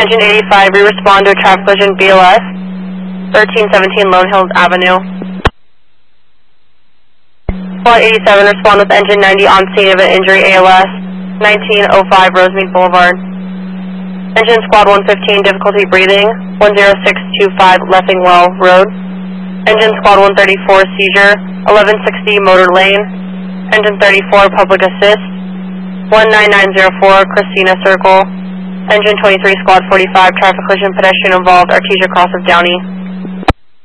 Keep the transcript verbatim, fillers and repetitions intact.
Engine eighty-five, re-respond to a traffic collision B L S, thirteen seventeen Lone Hills Avenue. Flight eighty-seven, respond with engine ninety on scene of an injury A L S, nineteen oh five Rosemead Boulevard. Engine squad one fifteen, difficulty breathing, one zero six two five Leffingwell Road. Engine squad one thirty-four, seizure, eleven sixty Motor Lane. Engine thirty-four, public assist, one nine nine zero four Christina Circle. Engine twenty-three, squad forty-five, traffic collision, pedestrian involved, Artesia Cross of Downey.